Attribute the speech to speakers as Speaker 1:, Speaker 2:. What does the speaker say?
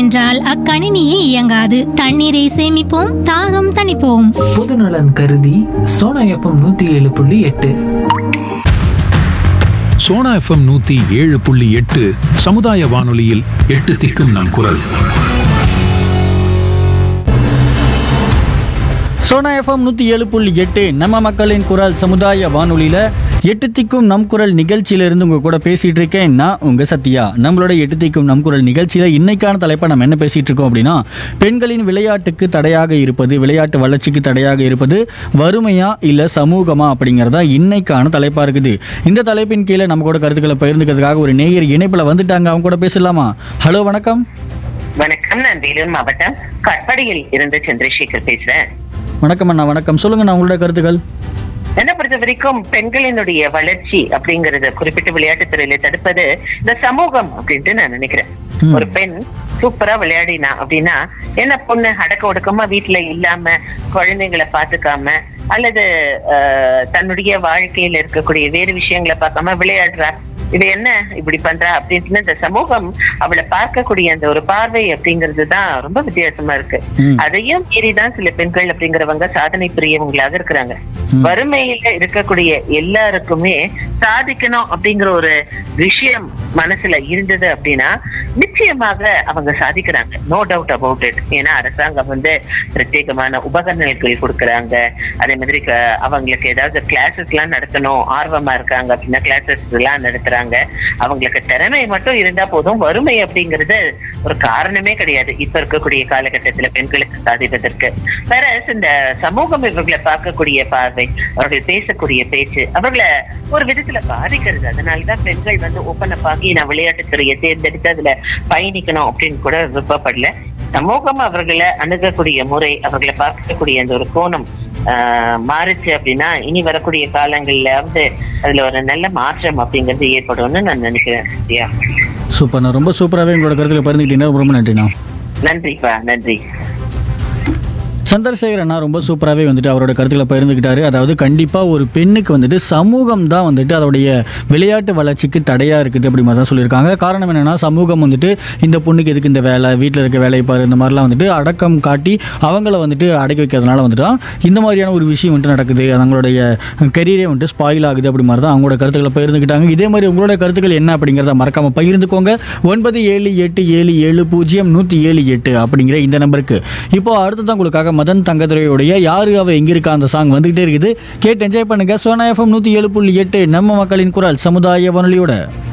Speaker 1: என்றால் அக்கணினியே இயங்காது. தண்ணீரை சேமிப்போம், தாகம் தணிப்போம்.
Speaker 2: பொதுநலன் கருதி சோனா எஃப்எம் 107.8.
Speaker 3: சோனா எஃப்எம் 107.8 சமுதாய வானொலியில் 8 திக்கும் நம் குரல்.
Speaker 4: சோனா எஃப்எம் 107.8 நம்ம மக்களின் குரல் சமுதாய வானொலியில் 8 திக்கும் நம் குரல் நிகழ்ச்சியிலிருந்து உங்கள் கூட பேசிகிட்டு இருக்கேன். நான் உங்கள் சத்யா. நம்மளோட 8 திக்கும் நம் குரல் நிகழ்ச்சியில் இன்னைக்கான தலைப்பை நம்ம என்ன பேசிகிட்டு இருக்கோம் அப்படின்னா, பெண்களின் விளையாட்டுக்கு தடையாக இருப்பது, விளையாட்டு வளர்ச்சிக்கு தடையாக இருப்பது வறுமையா இல்லை சமூகமா அப்படிங்கிறதா இன்னைக்கான தலைப்பாக இருக்குது. இந்த தலைப்பின் கீழே நம்ம கூட கருத்துக்களை பகிர்ந்துக்கிறதுக்காக ஒரு நேயர் இணைப்பில் வந்துட்டாங்க. அவங்க கூட பேசலாமா? ஹலோ, வணக்கம்.
Speaker 5: வணக்கம், நான் வேலூர் மாவட்டம் கட்படியில் இருந்து சந்திரசேகர் பேசுறேன்.
Speaker 4: வணக்கம் அண்ணா. வணக்கம், சொல்லுங்கண்ணா உங்களோட கருத்துக்கள்.
Speaker 5: என்ன பொறுத்த வரைக்கும் பெண்களினுடைய வளர்ச்சி அப்படிங்கறத குறிப்பிட்டு விளையாட்டுத் துறையில தடுப்பது இந்த சமூகம் அப்படின்ட்டு நான் நினைக்கிறேன். ஒரு பெண் சூப்பரா விளையாடினா அப்படின்னா என்ன, பொண்ணு அடக்க ஒடுக்கமா வீட்டுல இல்லாம குழந்தைங்களை பாத்துக்காம அல்லது தன்னுடைய வாழ்க்கையில இருக்கக்கூடிய வேறு விஷயங்களை பார்க்காம விளையாடுறா, இது என்ன இப்படி பண்றா அப்படின்னு இந்த சமூகம் அவளை பார்க்கக்கூடிய அந்த ஒரு பார்வை அப்படிங்கிறது தான் ரொம்ப வித்தியாசமா இருக்கு. அதையும் மீறிதான் சில பெண்கள் அப்படிங்கிறவங்க சாதனை புரியவங்களாக இருக்கிறாங்க. வறுமையில இருக்கக்கூடிய எல்லாருக்குமே சாதிக்கணும் அப்படிங்கிற ஒரு விஷயம் மனசுல இருந்தது அப்படின்னா நிச்சயமாக அவங்க சாதிக்கிறாங்க, நோ டவுட் அபவுட் இட். ஏன்னா அரசாங்கம் பிரத்யேகமான உபகரணங்கள் கொடுக்கறாங்க. அதே மாதிரி அவங்களுக்கு ஏதாவது கிளாஸஸ் எல்லாம் நடத்தணும் ஆர்வமா இருக்காங்க அப்படின்னா கிளாஸஸ் எல்லாம் நடத்துறாங்க. அவங்களுக்கு திறமை மட்டும் இருந்தா போதும். வறுமை அப்படிங்கிறது ஒரு காரணமே கிடையாது இப்ப இருக்கக்கூடிய காலகட்டத்துல பெண்களுக்கு சாதிப்பதற்கு. வேற இந்த சமூகம் இவர்களை பார்க்கக்கூடிய பார்வை, அவர்கள் பேசக்கூடிய பேச்சு அவர்களை ஒரு விதத்துல பாதிக்கிறது. அதனாலதான் பெண்கள் ஓப்பன் அப் ஆகி நான் விளையாட்டுத் துறையை தேர்ந்தெடுத்து அதுல பயணிக்கணும் அப்படின்னு கூட விருப்பப்படல. சமூகம் அவர்களை அணுகக்கூடிய முறை, அவர்களை பார்க்கக்கூடிய அந்த ஒரு கோணம் மாறுச்சு அப்படின்னா இனி வரக்கூடிய காலங்கள்ல அதுல ஒரு நல்ல மாற்றம் அப்படிங்கிறது ஏற்படும்னு நான் நினைக்கிறேன்.
Speaker 4: சூப்பர்ண்ணா, ரொம்ப சூப்பராகவே உங்களோட கருத்துல பகிர்ந்துக்கிட்டீங்கன்னா ரொம்ப நன்றிண்ணா.
Speaker 5: நன்றிப்பா, நன்றி.
Speaker 4: சந்திரசேகர் அண்ணா ரொம்ப சூப்பராகவே அவரோட கருத்துக்களை பகிர்ந்துக்கிட்டாரு. அதாவது கண்டிப்பாக ஒரு பெண்ணுக்கு சமூகம் தான் அதோடைய விளையாட்டு வளர்ச்சிக்கு தடையாக இருக்குது அப்படி மாதிரி தான் சொல்லியிருக்காங்க. காரணம் என்னென்னா, சமூகம் இந்த பொண்ணுக்கு எதுக்கு இந்த வேலை, வீட்டில் இருக்க வேலையை பாரு, இந்த மாதிரிலாம் அடக்கம் காட்டி அவங்கள அடக்கி வைக்கிறதுனால இந்த மாதிரியான ஒரு விஷயம் நடக்குது. அவங்களுடைய கெரியரே ஸ்பாயில் ஆகுது அப்படி மாதிரி தான் அவங்களோட கருத்துக்களை பகிர்ந்துக்கிட்டாங்க. இதே மாதிரி உங்களோட கருத்துக்கள் என்ன அப்படிங்கிறத மறக்காமல் பகிர்ந்துக்கோங்க. 97877107.8 அப்படிங்கிற இந்த நம்பருக்கு. இப்போ அடுத்ததான் உங்களுக்காக மதன் தங்கதுரையுடைய யாரு அவ எங்க இருக்கா அந்த சாங் வந்துகிட்டே இருக்குது. கேட்டு என்ஜாய் பண்ணுங்க. சோனா எஃப்எம் 107.8 நம்ம மக்களின் குரல் சமுதாய வானொலியோட.